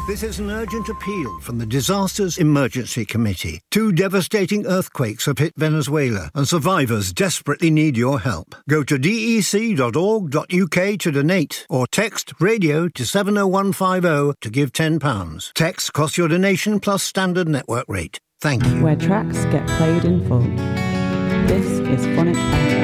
This is an urgent appeal from the Disasters Emergency Committee. 2 devastating earthquakes have hit Venezuela, and survivors desperately need your help. Go to dec.org.uk to donate, or text radio to 70150 to give £10. Text costs your donation plus standard network rate. Thank you. Where tracks get played in full. This is Phonic FM.